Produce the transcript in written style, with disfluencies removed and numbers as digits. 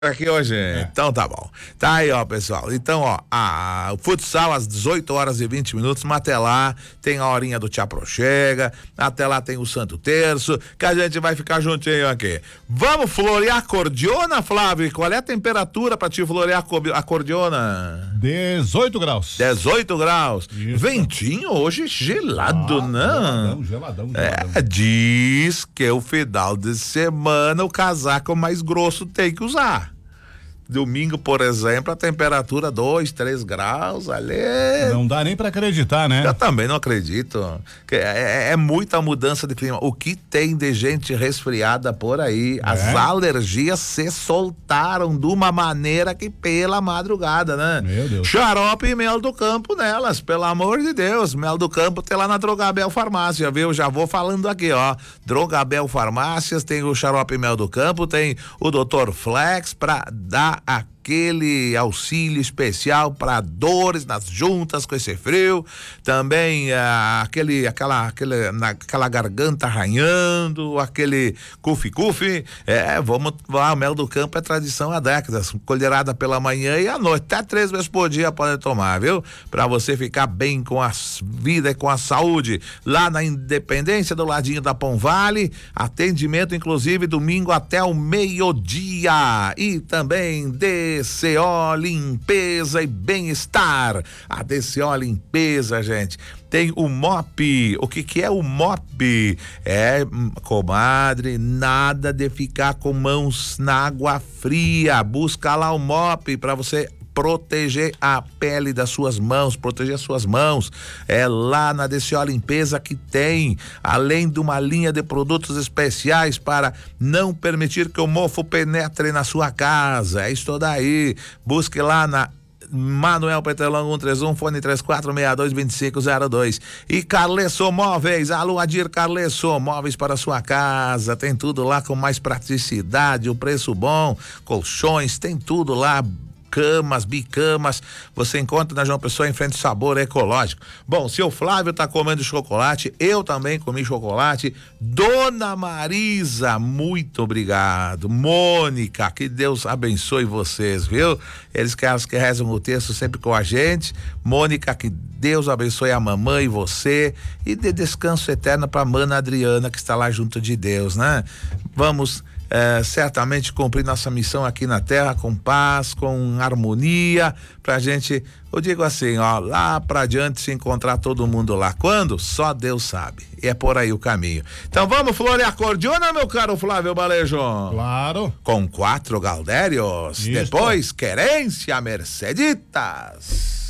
Aqui hoje, então tá bom. Tá aí, ó, pessoal. Então, ó, o futsal às 18h20, mas até lá tem a horinha do Tia Prochega, até lá tem o Santo Terço, que a gente vai ficar juntinho aqui. Vamos florear a cordiona, Flávio? Qual é a temperatura pra te florear a cordiona? 18 graus. 18 graus. Isso. Ventinho hoje gelado, não? Geladão. Diz que o final de semana o casaco mais grosso tem que usar. Domingo, por exemplo, a temperatura 2, 3 graus ali. Não dá nem pra acreditar, né? Eu também não acredito. É muita mudança de clima. O que tem de gente resfriada por aí? As alergias se soltaram de uma maneira que pela madrugada, né? Meu Deus. Xarope e mel do campo nelas, pelo amor de Deus. Mel do campo tem lá na Drogabel Farmácia, viu? Já vou falando aqui, ó. Drogabel Farmácias, tem o xarope e mel do campo, tem o Dr. Flex pra dar aquele auxílio especial para dores nas juntas com esse frio, também aquela garganta arranhando, aquele cufi-cufi, o mel do campo é tradição há décadas, colherada pela manhã e à noite, até 3 vezes por dia pode tomar, viu? Para você ficar bem com a vida e com a saúde, lá na Independência, do ladinho da Pão Vale, atendimento inclusive domingo até o meio-dia, e também DCO Limpeza e Bem-Estar. A DCO Limpeza, gente, tem o MOP. O que é o MOP? Comadre, nada de ficar com mãos na água fria. Busca lá o MOP para você proteger a pele das suas mãos, proteger as suas mãos. É lá na DCO Limpeza que tem, além de uma linha de produtos especiais para não permitir que o mofo penetre na sua casa. É isso daí. Busque lá na Manuel Petrolão 131, fone 34622502. E Carlesso Móveis, alô Adir Carlesso, móveis para sua casa, tem tudo lá com mais praticidade, o preço bom, colchões, tem tudo lá. Camas, bicamas, você encontra na João Pessoa em frente ao Sabor Ecológico. Bom, seu Flávio tá comendo chocolate, eu também comi chocolate. Dona Marisa, muito obrigado. Mônica, que Deus abençoe vocês, viu? Eles que rezam o texto sempre com a gente. Mônica, que Deus abençoe a mamãe e você, e dê descanso eterno pra mana Adriana, que está lá junto de Deus, né? Vamos certamente cumprir nossa missão aqui na Terra com paz, com harmonia, pra gente, eu digo assim, ó, lá pra diante se encontrar todo mundo lá. Quando? Só Deus sabe. E é por aí o caminho. Então vamos florear a cordiona, meu caro Flávio Balejo? Claro. Com 4 Galdérios. Depois, Querência Merceditas.